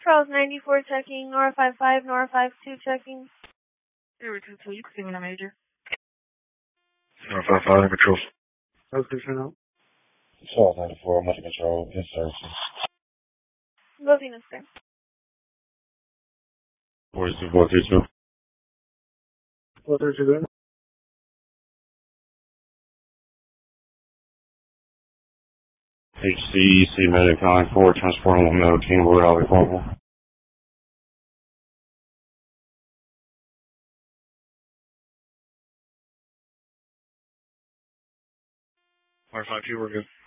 Charles 94 checking, Nora 55, Nora 52 checking. 022, you can see me in a major. Nora 55 control. How's this now? Charles 94, I'm under control, in services. Lovina, sir. 42, 432. 432 good. HCEC Medic 94, transporting the middle team, Blue Alley Corporal. R52, we're good.